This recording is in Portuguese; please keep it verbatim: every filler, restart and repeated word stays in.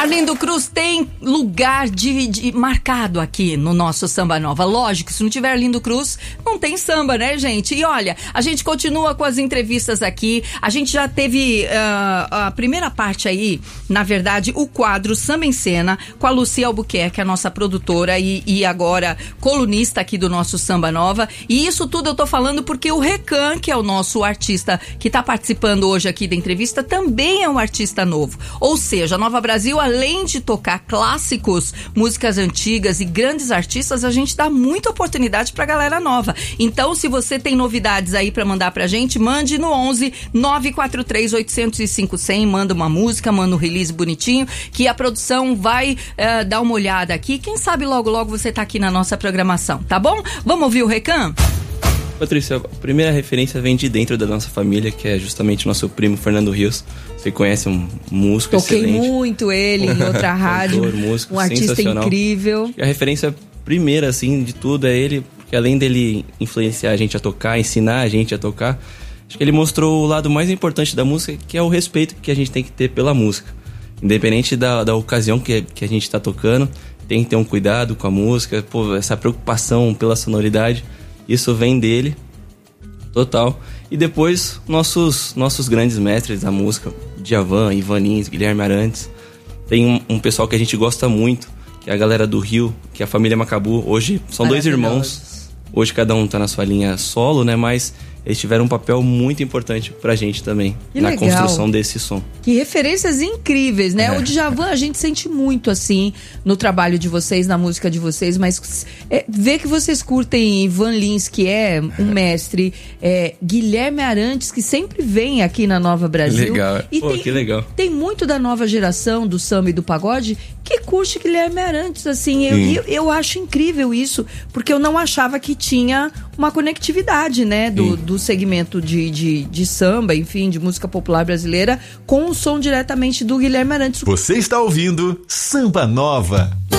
Arlindo Cruz tem lugar de, de marcado aqui no nosso Samba Nova. Lógico, se não tiver Arlindo Cruz, não tem samba, né, gente? E olha, a gente continua com as entrevistas aqui. A gente já teve uh, a primeira parte aí, na verdade, o quadro Samba em Cena, com a Lucia Albuquerque, a nossa produtora e, e agora colunista aqui do nosso Samba Nova. E isso tudo eu tô falando porque o Recan, que é o nosso artista que tá participando hoje aqui da entrevista, também é um artista novo. Ou seja, a Nova Brasil, além de tocar clássicos, músicas antigas e grandes artistas, a gente dá muita oportunidade pra galera nova. Então, se você tem novidades aí pra mandar pra gente, mande no onze nove quatro três oito zero cinco zero zero, manda uma música, manda um release bonitinho, que a produção vai uh, dar uma olhada aqui. Quem sabe logo, logo você tá aqui na nossa programação, tá bom? Vamos ouvir o Recan? Patrícia, a primeira referência vem de dentro da nossa família, que é justamente o nosso primo Fernando Rios. Você conhece, um músico Toquei excelente. Toquei muito ele em outra rádio. Cantor, músico, um artista incrível. A referência primeira, assim, de tudo é ele, porque além dele influenciar a gente a tocar, ensinar a gente a tocar, acho que ele mostrou o lado mais importante da música, que é o respeito que a gente tem que ter pela música. Independente da, da ocasião que, que a gente está tocando, tem que ter um cuidado com a música, pô, essa preocupação pela sonoridade. Isso vem dele, total. E depois, nossos, nossos grandes mestres da música, Djavan, Ivan Lins, Guilherme Arantes. Tem um, um pessoal que a gente gosta muito, que é a galera do Rio, que é a família Macabu. Hoje são dois irmãos. Hoje cada um tá na sua linha solo, né? Mas eles tiveram um papel muito importante pra gente também, que na legal. Construção desse som. Que referências incríveis, né? É. O Djavan a gente sente muito, assim, no trabalho de vocês, na música de vocês, mas é, ver que vocês curtem Ivan Lins, que é um mestre, é, Guilherme Arantes, que sempre vem aqui na Nova Brasil. Legal, e Pô, tem, que legal. Tem muito da nova geração do samba e do pagode que curte Guilherme Arantes, assim, eu, eu, eu acho incrível isso, porque eu não achava que tinha uma conectividade, né, do, do segmento de, de, de samba, enfim, de música popular brasileira, com o som diretamente do Guilherme Arantes. Você está ouvindo Samba Nova.